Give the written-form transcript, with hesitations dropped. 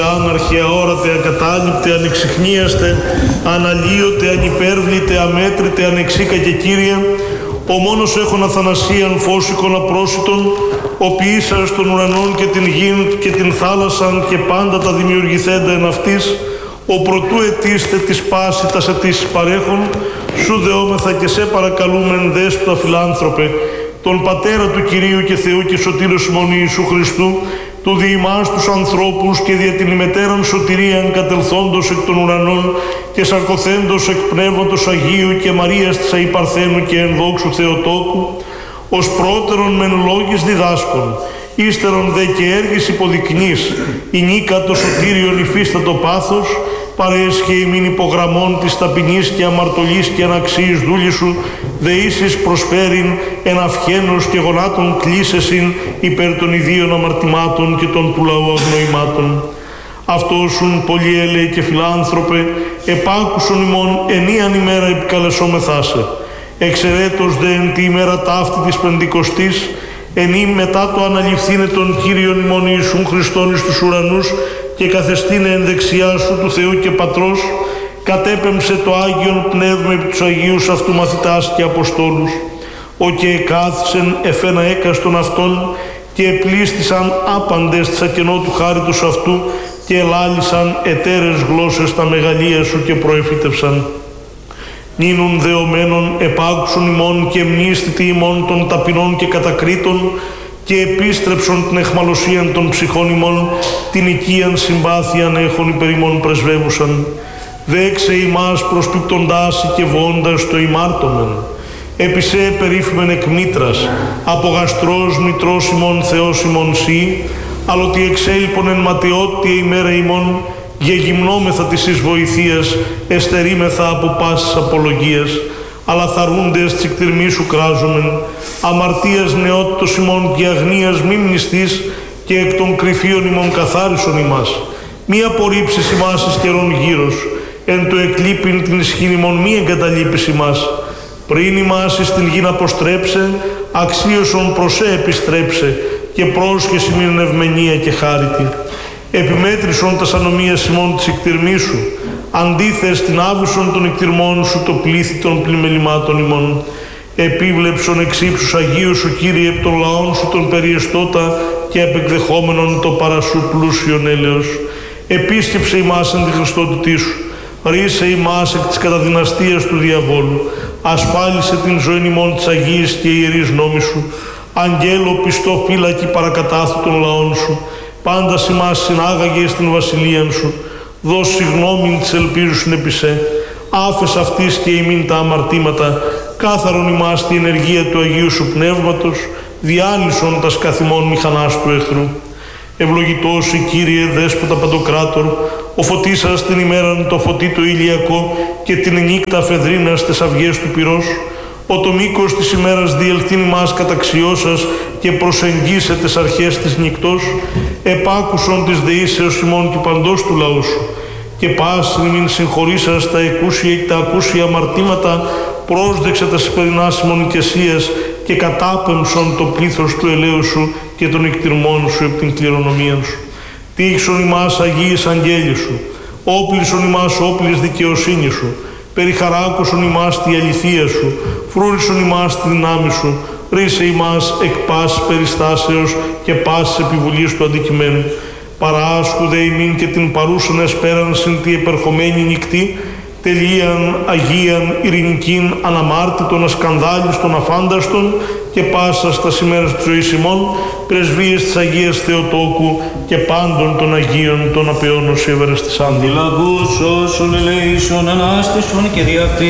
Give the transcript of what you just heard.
Άναρχε, αόρατε, ακατάληπτε, ανεξιχνίαστε, αναλύωτε, ανυπέρβλητε, αμέτρητε, ανεξίκα και Κύριε, ο μόνος έχων Αθανασίαν φώσικον απρόσιτον, ο ποιήσας των ουρανών και την γην και την θάλασσαν και πάντα τα δημιουργηθέντα εν αυτής, ο προτού ετήστε της πάση τας αιτήσεις παρέχων, σου δεόμεθα και σε παρακαλούμεν δέσποτα φιλάνθρωπε, τον Πατέρα του Κυρίου και Θεού και Σωτήρος ημών Ιησού Χριστού, του διημάς τους ανθρώπους και δια την ημετέραν σωτηρίαν κατελθόντος εκ των ουρανών και σαρκωθέντος εκ Πνεύματος Αγίου και Μαρίας της Αϊπαρθένου και ενδόξου Θεοτόκου, ως πρώτερον μεν λόγης διδάσκων, ύστερον δε και έργης υποδεικνύς, η νίκα το σωτήριον υφίστατο πάθος, παρέσχε ημίν υπογραμμών της ταπεινής και αμαρτωλής και αναξίης δούλης σου, δε ίσης προσφέρειν εν αυχένος και γονάτων κλείσεσιν υπέρ των ιδίων αμαρτημάτων και των του λαού αγνοημάτων. Αυτόσουν πολυέλεε και φιλάνθρωπε, επάκουσον ημών ενίαν ημέρα επικαλεσόμεθά σε. Εξαιρέτως δε εν τη ημέρα ταύτη της Πεντηκοστής, ενή μετά το αναληφθήνε των Κύριων ημών Ιησούν Χριστών εις τους ουρανούς και καθεστήνε εν δεξιά σου του Θεού και Πατρός, κατέπεμψε το Άγιον Πνεύμα επί τους Αγίους αυτού μαθητάς και Αποστόλους, ο και εκάθισεν εφένα έκαστον αυτών και επλήστησαν άπαντες της ακενότου χάριτος αυτού και ελάλησαν εταίρες γλώσσες τα μεγαλεία σου και προεφύτευσαν. Νίνουν δεωμένων επάκουσον ημών και μνήστητη ημών των ταπεινών και κατακρίτων και επίστρεψον την εχμαλωσίαν των ψυχών ημών, την οικίαν συμπάθειαν έχων υπερ ημών πρεσβεύουσαν. Δέξε ημάς προσπιπτοντάς και βόντας το ημάρτωμεν. Επισέ περίφημεν εκ μήτρας, από γαστρός μητρός ημών Θεός ημών σύ, αλλοτι εξέλιπον εν ματαιότητα ημέρα ημών, γεγυμνόμεθα της εις βοηθείας, εστερήμεθα από πάσης απολογίας, αλλά θαρούντες της εκτιρμής σου κράζομεν, αμαρτίας νεότητος ημών και αγνίας μη μνηστής και εκ των κρυφίων ημών καθάρισον ημάς. Μη απορρίψεις ημάς εις καιρών γύρος, εν το εκλείπειν την ισχύν ημών μη εγκαταλείπεις ημάς. Πριν ημάς εις την γην αποστρέψε, αξίωσον προσέ επιστρέψε και πρόσχεση μην ευμενία και χάριτη. Επιμέτρησον τας ανομίας ημών της εκτιρμής σου, αντίθες την άβυσον των εκτιρμών σου το πλήθη των πλημελημάτων ημών. Επίβλεψον εξ ύψους Αγίου σου Κύριε επ' των λαών σου τον περιεστώτα και επεκδεχόμενον το παρασού πλούσιον έλεος. Επίσκεψε ημάς εν τη Χριστότητή σου, ρίσε ημάς εκ της καταδυναστείας του διαβόλου, ασφάλισε την ζωή ημών της Αγίας και ιερής νόμης σου, αγγέλο πιστό φύλακι παρακατάθου των λαών σου, πάντα ημάς συνάγαγε στην βασιλείαν σου, δώσ' συγγνώμην της ελπίζουσιν επί σε, άφες αυτής και ημίν τα αμαρτήματα, κάθαρον ημάς τη ενεργία του Αγίου σου Πνεύματος, διάλυσον τας καθημών μηχανάς του εχθρού. Ευλογητός η Κύριε Δέσποτα Παντοκράτορ, ο φωτίσας την ημέραν το φωτί το ηλιακό και την νύκτα φεδρίνας τες αυγές του πυρός, ο το μήκος της ημέρας διελθύν ημάς καταξιώσας και προσεγγίσε τες αρχές της νυκτός, επάκουσον της δεήσεως ημών και παντός του λαού σου, και πάσιν μην συγχωρήσας τα εκούσια και τα ακούσια αμαρτήματα, πρόσδεξε τα σπερινάς ημών οικεσίας και κατάπεμψον το πλήθος του ελαίου σου και των εκτιρμών σου επ' την κληρονομία σου. Τύχσον ημάς Αγίης αγγέλη σου, όπλισον ημάς όπλης δικαιοσύνη σου, περιχαράκωσον ημάς τη αληθεία σου, φρούρισον ημάς τη δυνάμει σου, ρίσε ημάς εκ πάσης περιστάσεως και πάσης επιβουλής του αντικειμένου. Παράσχου δε ημίν και την παρούσαν εσπέραν συν τη επερχομένη νυκτή, τελείαν, αγίαν, ειρηνικήν, αναμάρτητον, ασκανδάλιστον, αφάνταστον και πάσα στα ημέρας της ζωής ημών, πρεσβείες της Αγίας Θεοτόκου και πάντων των Αγίων των απεώνων σίβερες της Άνδη. Λαγούς όσων ελέησον ανάστησον και δι'